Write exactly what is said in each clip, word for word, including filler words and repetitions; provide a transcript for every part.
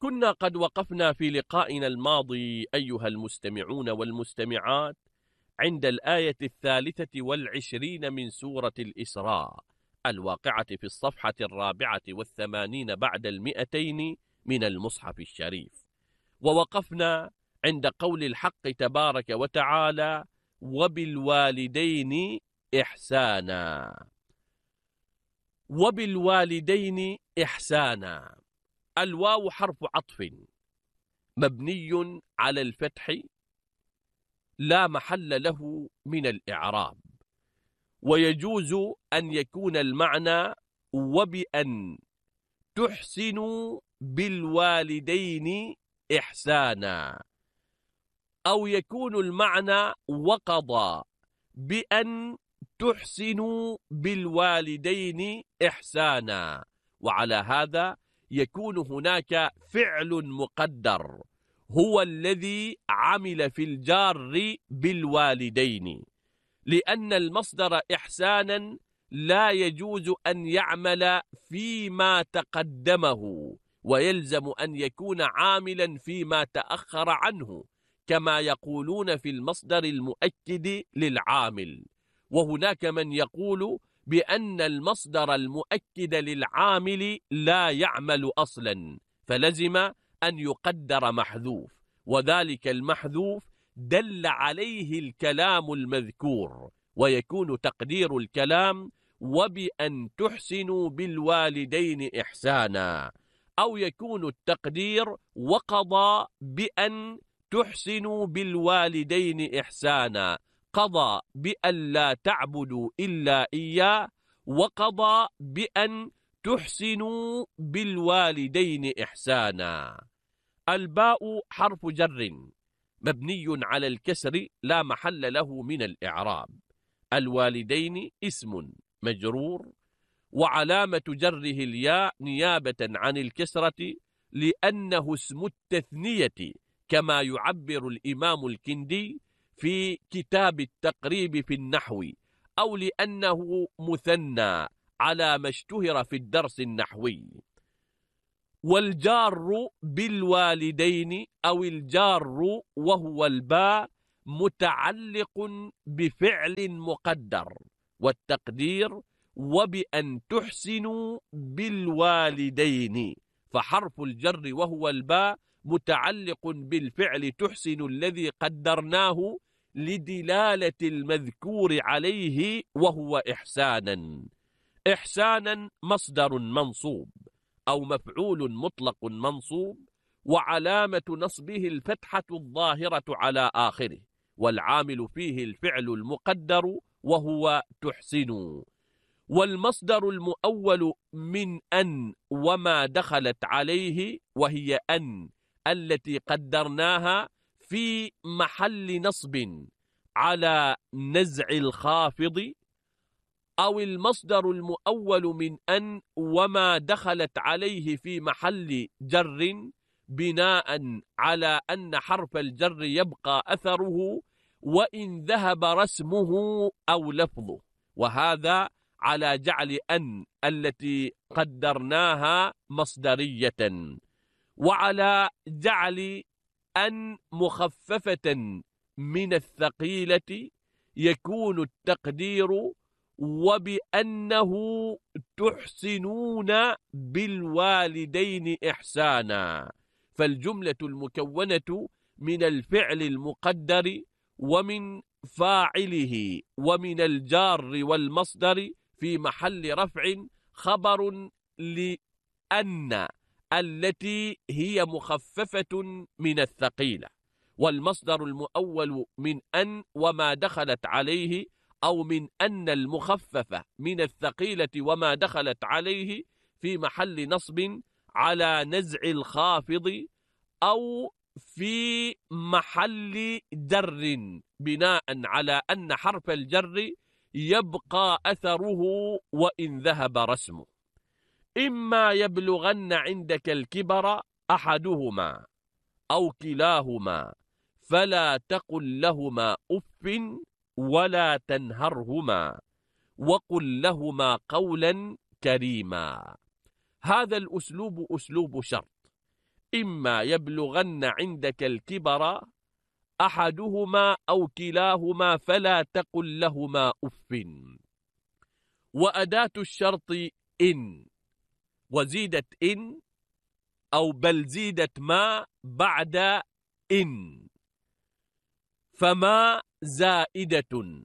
كنا قد وقفنا في لقائنا الماضي أيها المستمعون والمستمعات عند الآية الثالثة والعشرين من سورة الإسراء الواقعة في الصفحة الرابعة والثمانين بعد المئتين من المصحف الشريف، ووقفنا عند قول الحق تبارك وتعالى: وبالوالدين إحسانا. وبالوالدين إحسانا، الواو حرف عطف مبني على الفتح لا محل له من الإعراب، ويجوز أن يكون المعنى وبأن تحسنوا بالوالدين إحسانا، أو يكون المعنى وقضى بأن تحسنوا بالوالدين إحسانا. وعلى هذا يكون هناك فعل مقدر هو الذي عمل في الجار بالوالدين، لأن المصدر إحسانا لا يجوز أن يعمل فيما تقدمه، ويلزم أن يكون عاملا فيما تأخر عنه، كما يقولون في المصدر المؤكد للعامل. وهناك من يقول بأن المصدر المؤكد للعامل لا يعمل أصلا، فلزم أن يقدر محذوف، وذلك المحذوف دل عليه الكلام المذكور، ويكون تقدير الكلام وبأن تحسنوا بالوالدين إحسانا، أو يكون التقدير وقضى بأن تحسنوا بالوالدين إحسانا، قضى بأن لا تعبدوا إلا إياه، وقضى بأن تحسنوا بالوالدين إحسانا. الباء حرف جر مبني على الكسر لا محل له من الإعراب. الوالدين اسم مجرور، وعلامة جره الياء نيابة عن الكسرة، لأنه اسم التثنية كما يعبر الإمام الكندي في كتاب التقريب في النحو، أو لأنه مثنى على ما اشتهر في الدرس النحوي. والجار بالوالدين أو الجار وهو الباء متعلق بفعل مقدر، والتقدير وبأن تحسنوا بالوالدين، فحرف الجر وهو الباء متعلق بالفعل تحسن الذي قدرناه لدلالة المذكور عليه وهو إحسانا. إحسانا مصدر منصوب أو مفعول مطلق منصوب، وعلامة نصبه الفتحة الظاهرة على آخره، والعامل فيه الفعل المقدر وهو تحسنوا. والمصدر المؤول من أن وما دخلت عليه، وهي أن التي قدرناها في محل نصب على نزع الخافض، أو المصدر المؤول من أن وما دخلت عليه في محل جر بناء على أن حرف الجر يبقى أثره وإن ذهب رسمه أو لفظه، وهذا على جعل أن التي قدرناها مصدرية، وعلى جعل أن مخففة من الثقيلة، يكون التقدير وبأنه تحسنون بالوالدين إحسانا. فالجملة المكونة من الفعل المقدر ومن فاعله ومن الجار والمصدر في محل رفع خبر لأن التي هي مخففة من الثقيلة، والمصدر المؤول من أن وما دخلت عليه، أو من أن المخففة من الثقيلة وما دخلت عليه في محل نصب على نزع الخافض، أو في محل جر بناء على أن حرف الجر يبقى أثره وإن ذهب رسمه. إما يبلغن عندك الكبر أحدهما أو كلاهما فلا تقل لهما أف ولا تنهرهما وقل لهما قولا كريما. هذا الأسلوب أسلوب شرط، إما يبلغن عندك الكبر أحدهما أو كلاهما فلا تقل لهما أف. وأداة الشرط إن، وزيدت إن أو بل زيدت ما بعد إن، فما زائدة،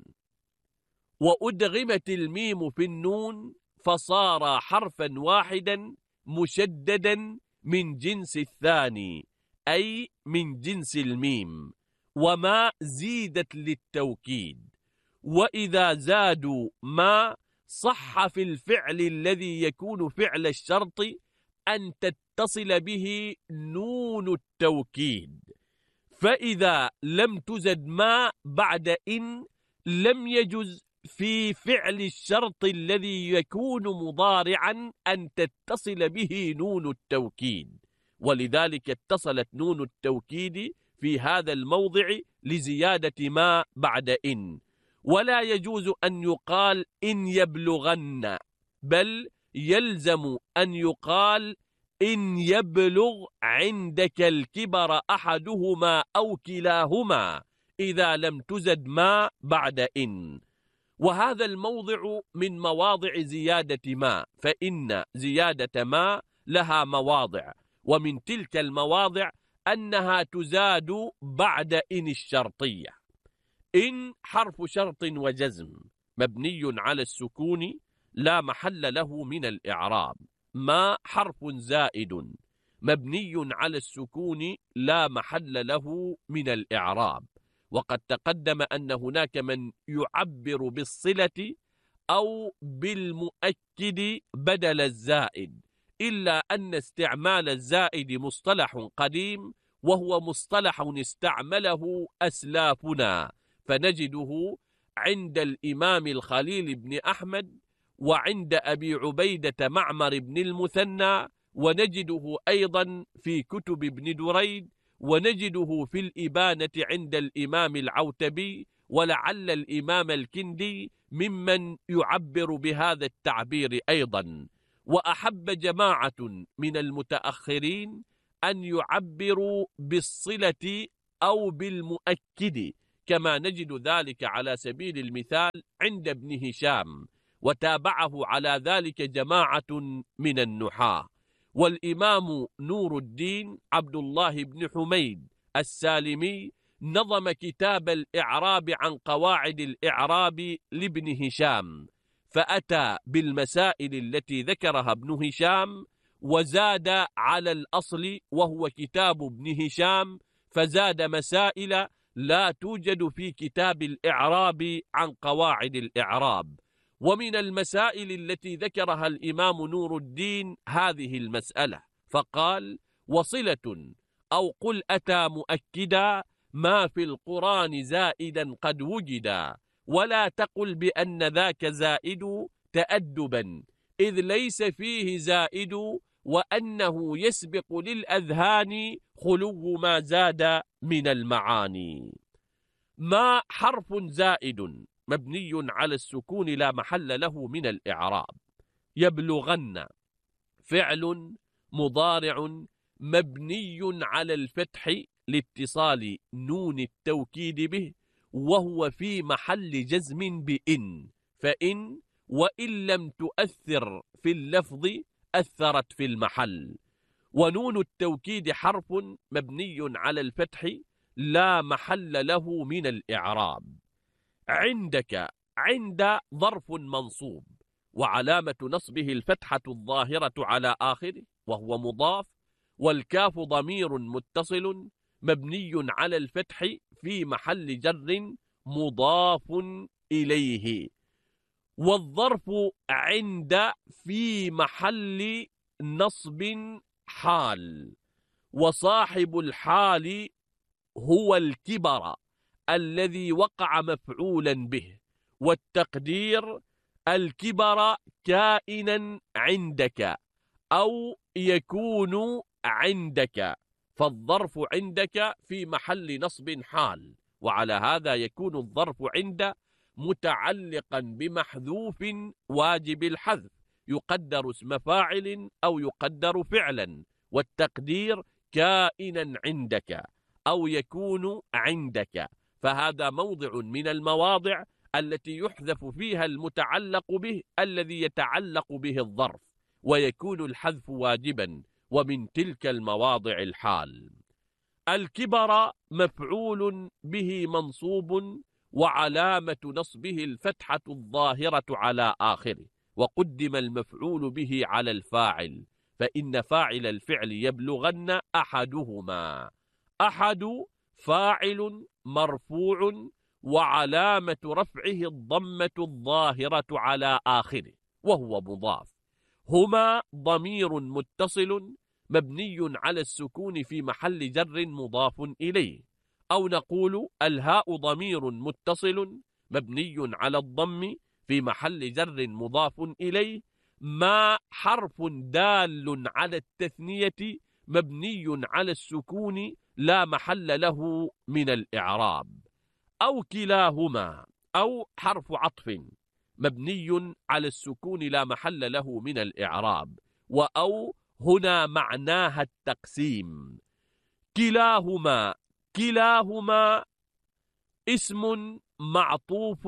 وأدغمت الميم في النون فصار حرفا واحدا مشددا من جنس الثاني، أي من جنس الميم، وما زيدت للتوكيد. وإذا زادوا ما صح في الفعل الذي يكون فعل الشرط أن تتصل به نون التوكيد، فإذا لم تزد ما بعد إن لم يجز في فعل الشرط الذي يكون مضارعا أن تتصل به نون التوكيد، ولذلك اتصلت نون التوكيد في هذا الموضع لزيادة ما بعد إن. ولا يجوز أن يقال إن يبلغن، بل يلزم أن يقال إن يبلغ عندك الكبر أحدهما أو كلاهما إذا لم تزد ما بعد إن. وهذا الموضع من مواضع زيادة ما، فإن زيادة ما لها مواضع، ومن تلك المواضع أنها تزاد بعد إن الشرطية. إن حرف شرط وجزم مبني على السكون لا محل له من الإعراب. ما حرف زائد مبني على السكون لا محل له من الإعراب. وقد تقدم أن هناك من يعبر بالصلة أو بالمؤكد بدل الزائد، إلا أن استعمال الزائد مصطلح قديم، وهو مصطلح استعمله أسلافنا، فنجده عند الإمام الخليل بن أحمد، وعند أبي عبيدة معمر بن المثنى، ونجده أيضا في كتب ابن دريد، ونجده في الإبانة عند الإمام العوتبي، ولعل الإمام الكندي ممن يعبر بهذا التعبير أيضا. وأحب جماعة من المتأخرين أن يعبروا بالصلة أو بالمؤكد، كما نجد ذلك على سبيل المثال عند ابن هشام، وتابعه على ذلك جماعة من النحاة. والإمام نور الدين عبد الله بن حميد السالمي نظم كتاب الإعراب عن قواعد الإعراب لابن هشام، فأتى بالمسائل التي ذكرها ابن هشام وزاد على الأصل وهو كتاب ابن هشام، فزاد مسائل لا توجد في كتاب الإعراب عن قواعد الإعراب. ومن المسائل التي ذكرها الإمام نور الدين هذه المسألة، فقال: وصلة أو قل أتى مؤكدا ما في القرآن زائدا قد وجدا، ولا تقل بأن ذاك زائد تأدبا إذ ليس فيه زائد، وأنه يسبق للأذهان خلو ما زاد من المعاني. ما حرف زائد مبني على السكون لا محل له من الإعراب. يبلغن فعل مضارع مبني على الفتح لاتصال نون التوكيد به، وهو في محل جزم بإن، فإن وإن لم تؤثر في اللفظ أثرت في المحل. ونون التوكيد حرف مبني على الفتح لا محل له من الإعراب. عندك عند ظرف منصوب، وعلامة نصبه الفتحة الظاهرة على آخره وهو مضاف، والكاف ضمير متصل مبني على الفتح في محل جر مضاف إليه. والظرف عند في محل نصب حال، وصاحب الحال هو الكبر الذي وقع مفعولا به، والتقدير الكبر كائنا عندك أو يكون عندك، فالظرف عندك في محل نصب حال، وعلى هذا يكون الظرف عند متعلقا بمحذوف واجب الحذف، يقدر اسم فاعل أو يقدر فعلا، والتقدير كائنا عندك أو يكون عندك، فهذا موضع من المواضع التي يحذف فيها المتعلق به الذي يتعلق به الظرف، ويكون الحذف واجبا، ومن تلك المواضع الحال. الكبر مفعول به منصوب، وعلامة نصبه الفتحة الظاهرة على آخره، وقدم المفعول به على الفاعل، فإن فاعل الفعل يبلغن أحدهما. أحد فاعل مرفوع، وعلامة رفعه الضمة الظاهرة على آخره وهو مضاف. هما ضمير متصل مبني على السكون في محل جر مضاف إليه، أو نقول الهاء ضمير متصل مبني على الضم في محل جر مضاف إليه، ما حرف دال على التثنية مبني على السكون لا محل له من الإعراب. أو كلاهما، أو حرف عطف مبني على السكون لا محل له من الإعراب، وأو هنا معناها التقسيم. كلاهما، كلاهما اسم معطوف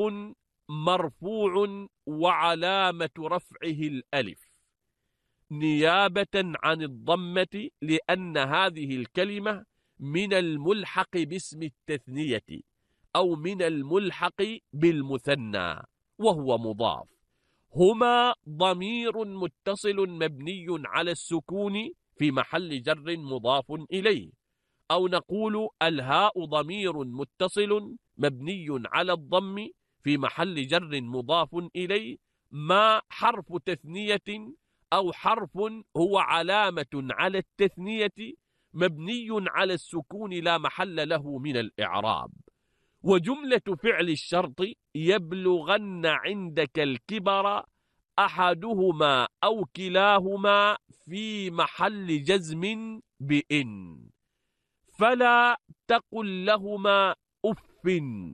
مرفوع وعلامة رفعه الألف نيابة عن الضمة، لأن هذه الكلمة من الملحق باسم التثنية أو من الملحق بالمثنى وهو مضاف. هما ضمير متصل مبني على السكون في محل جر مضاف إليه، أو نقول الهاء ضمير متصل مبني على الضم في محل جر مضاف إليه، ما حرف تثنية أو حرف هو علامة على التثنية مبني على السكون لا محل له من الإعراب. وجملة فعل الشرط يبلغن عندك الكبر أحدهما أو كلاهما في محل جزم بإن، فلا تقل لهما أف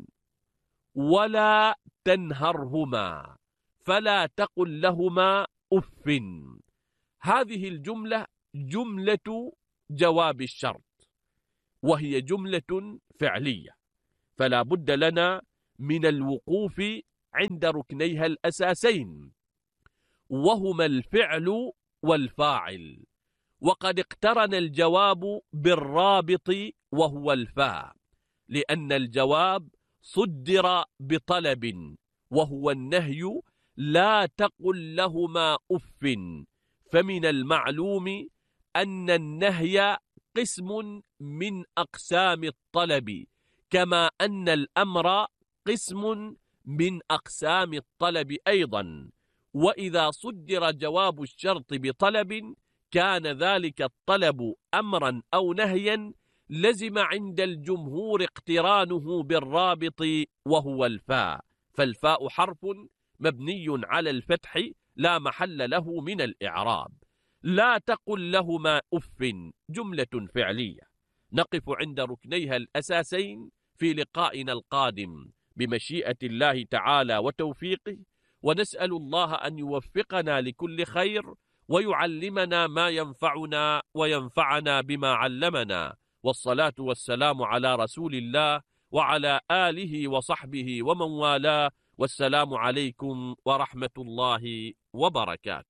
ولا تنهرهما. فلا تقل لهما أف، هذه الجملة جملة جواب الشرط، وهي جملة فعلية، فلا بد لنا من الوقوف عند ركنيها الأساسين، وهما الفعل والفاعل. وقد اقترن الجواب بالرابط وهو الفاء، لأن الجواب صدر بطلب وهو النهي لا تقل لهما أف، فمن المعلوم أن النهي قسم من أقسام الطلب، كما أن الأمر قسم من أقسام الطلب أيضا. وإذا صدر جواب الشرط بطلب كان ذلك الطلب أمرا أو نهيا، لزم عند الجمهور اقترانه بالرابط وهو الفاء، فالفاء حرف مبني على الفتح لا محل له من الإعراب. لا تقل لهما أف جملة فعلية، نقف عند ركنيها الأساسين في لقائنا القادم بمشيئة الله تعالى وتوفيقه، ونسأل الله أن يوفقنا لكل خير ويعلمنا ما ينفعنا وينفعنا بما علمنا، والصلاة والسلام على رسول الله وعلى آله وصحبه ومن والاه، والسلام عليكم ورحمة الله وبركاته.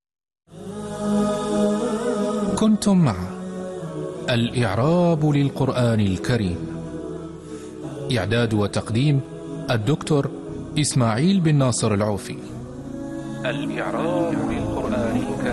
كنتم مع الإعراب للقرآن الكريم، إعداد وتقديم الدكتور إسماعيل بن ناصر العوفي. الإعراب للقرآن الكريم.